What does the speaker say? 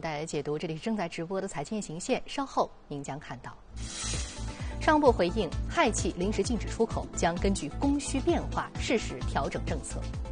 带来解读，这里是正在直播的财经夜行线，稍后您将看到。商务部回应，氦气临时禁止出口，将根据供需变化适时调整政策。